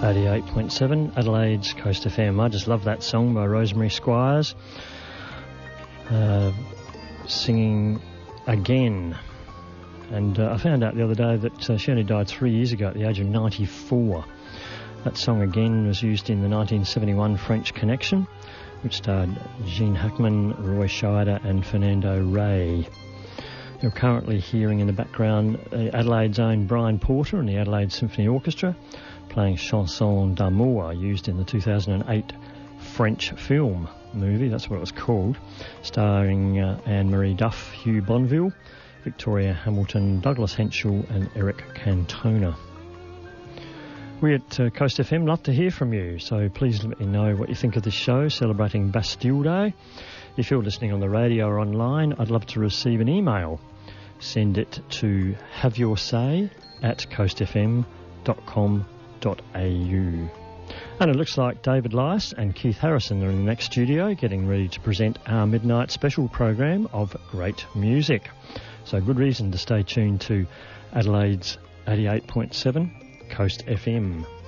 88.7 Adelaide's Coast FM. I just love that song by Rosemary Squires, singing Again. And I found out the other day that she only died 3 years ago at the age of 94. That song Again was used in the 1971 French Connection, which starred Gene Hackman, Roy Scheider and Fernando Rey. You're currently hearing in the background Adelaide's own Brian Porter and the Adelaide Symphony Orchestra playing Chanson d'amour, used in the 2008 French film movie, that's what it was called, starring Anne-Marie Duff, Hugh Bonneville, Victoria Hamilton, Douglas Henschel and Eric Cantona. We at Coast FM love to hear from you, so please let me know what you think of this show celebrating Bastille Day. If you're listening on the radio or online, I'd love to receive an email. Send it to haveyoursay@coastfm.com.au. And it looks like David Lyas and Keith Harrison are in the next studio getting ready to present our midnight special program of great music. So good reason to stay tuned to Adelaide's 88.7 Coast FM.